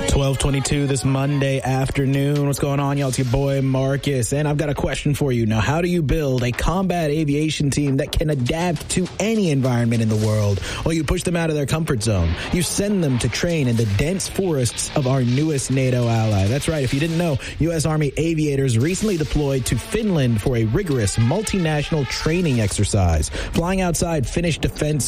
12:22 this Monday afternoon. What's going on, y'all? It's your boy Marcus, and I've got a question for you. Now, how do you build a combat aviation team that can adapt to any environment in the world? Well, you push them out of their comfort zone. You send them to train in the dense forests of our newest NATO ally. That's right. If you didn't know, U.S. Army aviators recently deployed to Finland for a rigorous multinational training exercise. Flying alongside Finnish defense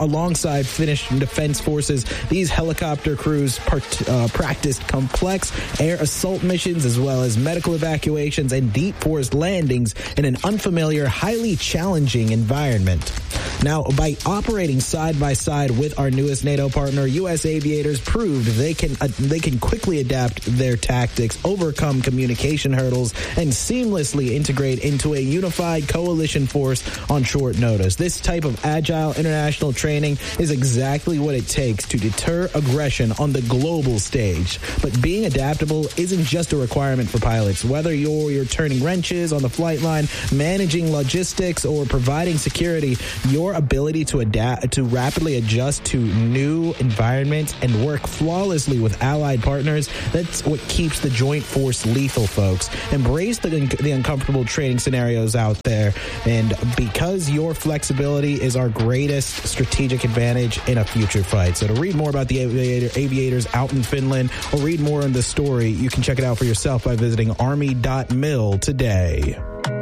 forces, these helicopter crews practiced complex air assault missions as well as medical evacuations and deep forest landings in an unfamiliar, highly challenging environment. Now, by operating side by side with our newest NATO partner, U.S. aviators proved they can quickly adapt their tactics, overcome communication hurdles, and seamlessly integrate into a unified coalition force on short notice. This type of agile international training is exactly what it takes to deter aggression on the global stage. But being adaptable isn't just a requirement for pilots. Whether you're turning wrenches on the flight line, managing logistics, or providing security, your ability to adapt, to rapidly adjust to new environments and work flawlessly with allied partners, that's what keeps the joint force lethal, folks. Embrace the uncomfortable training scenarios out there, and because your flexibility is our greatest strategic advantage in a future fight. So to read more about the aviators out in Finland, or read more on the story, you can check it out for yourself by visiting army.mil today.